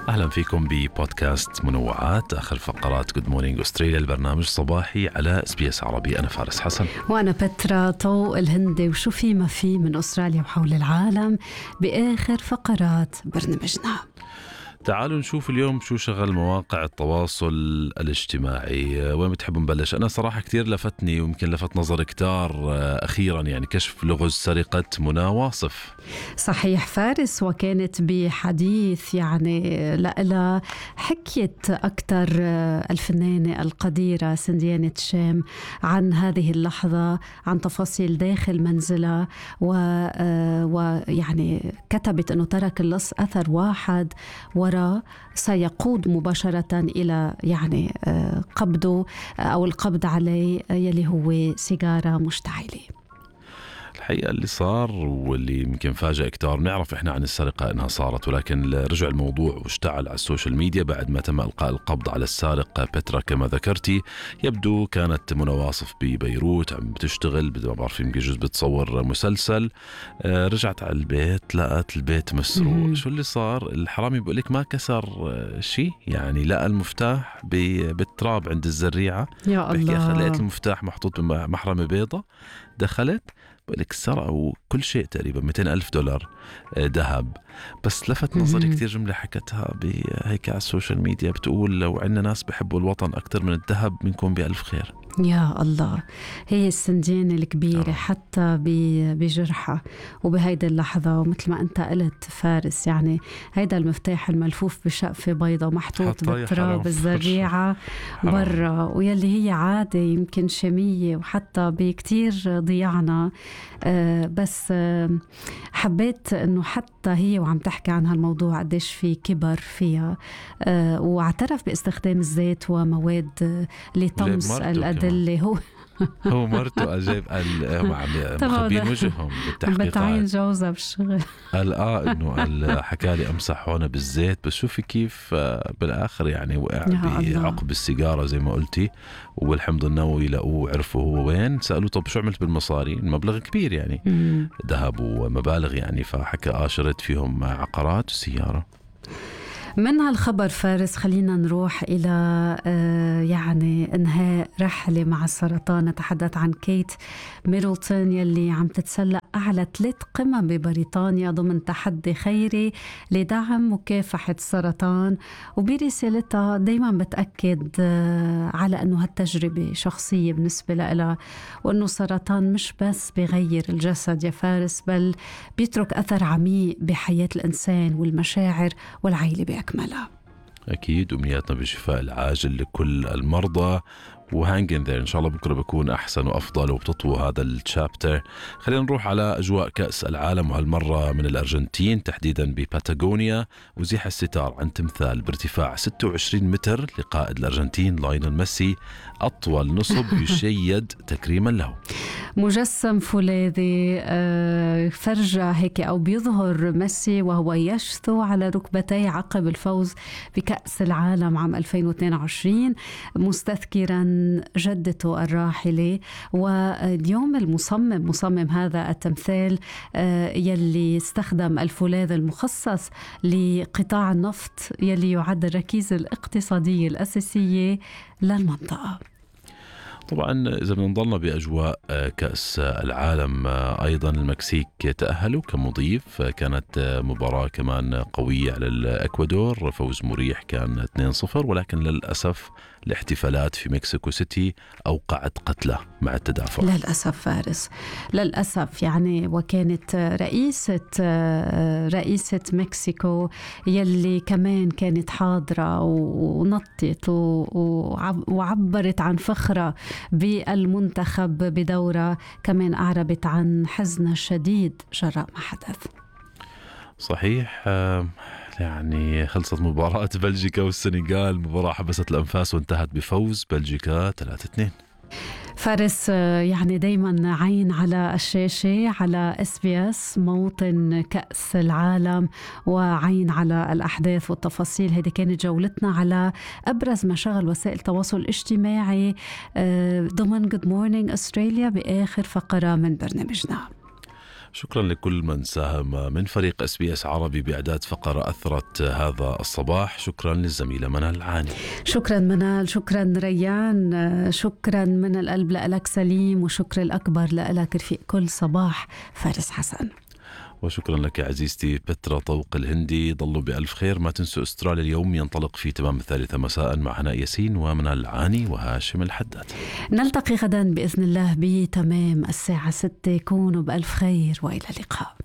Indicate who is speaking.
Speaker 1: أهلا فيكم ببودكاست منوعات، آخر فقرات Good Morning Australia، البرنامج صباحي على SBS عربي. أنا فارس حسن
Speaker 2: وأنا بترا طوق الهندي، وشو في ما في من أستراليا وحول العالم بآخر فقرات برنامجنا.
Speaker 1: تعالوا نشوف اليوم شو شغل مواقع التواصل الاجتماعي. وين بتحبوا نبلش؟ أنا صراحة كتير لفتني ويمكن لفت نظر كتار أخيرا، يعني كشف لغز سرقة منى واصف.
Speaker 2: صحيح فارس، وكانت بحديث يعني لألا حكيت أكثر الفنانة القديرة سنديانة شام عن هذه اللحظة، عن تفاصيل داخل منزلها، ويعني كتبت أنه ترك اللص أثر واحد وراء سيقود مباشرة إلى يعني قبضه أو القبض عليه، يلي هو سيجارة مشتعلة.
Speaker 1: الحقيقة اللي صار واللي يمكن فاجأ كتار، نعرف إحنا عن السرقة إنها صارت، ولكن رجع الموضوع واشتعل على السوشيال ميديا بعد ما تم إلقاء القبض على السارق بترا كما ذكرتي. يبدو كانت منى واصف ببيروت عم بتشتغل، ما بعرف يمكن جزء بتصور مسلسل. رجعت على البيت لقت البيت مسروق. شو اللي صار؟ الحرامي بيقول لك ما كسر شيء، يعني لقى المفتاح بالتراب عند الزريعة.
Speaker 2: يا الله،
Speaker 1: لقيت المفتاح محطوط بمحرمة بيضة، دخلت بقولك سرقوا كل شيء، تقريبا $200,000 ذهب. بس لفت نظري كتير جملة حكتها هيك على السوشيال ميديا، بتقول لو عنا ناس بحبوا الوطن أكتر من الذهب منكم بألف خير.
Speaker 2: يا الله، هي السندينة الكبيرة حتى بجرحها وبهيدا اللحظة. ومثل ما أنت قلت فارس، يعني هيدا المفتاح الملفوف بشقفة بيضة ومحطوط بالتراب الزريعة برا، ويلي هي عادة يمكن شامية وحتى بكتير ضيعنا. بس حبيت أنه حتى هي وعم تحكي عن هالموضوع قديش في كبر فيها، واعترف باستخدام الزيت ومواد لطمس الأدلة.
Speaker 1: هو مرته أجيب مخبين وجههم بالتحقيقات،
Speaker 2: بتعين جوزها بالشغل.
Speaker 1: قال إنه حكى لي أمسح هون بالزيت، بس شوفي كيف بالآخر يعني وقع بعقب السيجارة زي ما قلتي. والحمض النووي لقوه، عرفوا هو وين. سألوه طب شو عملت بالمصاري؟ المبلغ كبير يعني، ذهب ومبالغ يعني. فحكى شريت فيهم عقارات وسيارة.
Speaker 2: من هالخبر فارس خلينا نروح إلى يعني إنهاء رحلة مع السرطان. نتحدث عن كيت ميدلتون يلي عم تتسلق أعلى 3 قمم ببريطانيا ضمن تحدي خيري لدعم مكافحة السرطان. وبرسالتها دايما بتأكد على أنه هالتجربة شخصية بالنسبة لها، وأنه السرطان مش بس بيغير الجسد يا فارس، بل بيترك أثر عميق بحياة الإنسان والمشاعر والعائلة بأكملها.
Speaker 1: أكيد، أمنياتنا بالشفاء العاجل لكل المرضى، وهانجن ذير إن شاء الله بكرة بكون أحسن وأفضل وبتطوى هذا الشابتر. خلينا نروح على أجواء كأس العالم، وهالمرة من الأرجنتين تحديدا بباتاغونيا. وزيح الستار عن تمثال بارتفاع 26 متر لقائد الأرجنتين لايونيل ميسي، أطول نصب يشيد تكريما له.
Speaker 2: مجسم فولاذي فرجة هيك أو بيظهر ميسي وهو يشثو على ركبتيه عقب الفوز بكأس العالم عام 2022، مستذكرا جدته الراحلة. واليوم مصمم هذا التمثال يلي استخدم الفولاذ المخصص لقطاع النفط يلي يعد الركيزة الاقتصادية الأساسية للمنطقة.
Speaker 1: طبعا إذا بنضلنا بأجواء كأس العالم، أيضا المكسيك تأهلوا كمضيف. كانت مباراة كمان قوية على الأكوادور، فوز مريح كان 2-0، ولكن للأسف الاحتفالات في مكسيكو سيتي أوقعت قتلى مع التدافع.
Speaker 2: للأسف فارس، للأسف يعني. وكانت رئيسة مكسيكو يلي كمان كانت حاضرة ونطت وعبرت عن فخرة بالمنتخب بدورة، كمان أعربت عن حزن شديد جراء ما حدث.
Speaker 1: صحيح، يعني خلصت مباراة بلجيكا والسنغال، مباراة حبست الأنفاس وانتهت بفوز بلجيكا 3-2.
Speaker 2: فارس، يعني دايما عين على الشاشة على SBS موطن كأس العالم، وعين على الأحداث والتفاصيل. هذه كانت جولتنا على أبرز ما شغل وسائل التواصل الاجتماعي ضمن Good Morning Australia بآخر فقرة من برنامجنا.
Speaker 1: شكرا لكل من ساهم من فريق SBS عربي بإعداد فقرة أثرت هذا الصباح. شكرا للزميلة منال العاني.
Speaker 2: شكرا منال، شكرا ريان، شكرا من القلب لك سليم، وشكر الأكبر لك رفيق كل صباح فارس حسن.
Speaker 1: وشكرا لك عزيزتي بترا طوق الهندي. ضلوا بألف خير. ما تنسوا أستراليا اليوم ينطلق في تمام 3 مساء مع هناء ياسين ومنال العاني وهاشم الحداد.
Speaker 2: نلتقي غدا بإذن الله بتمام 6:00. كونوا بألف خير وإلى اللقاء.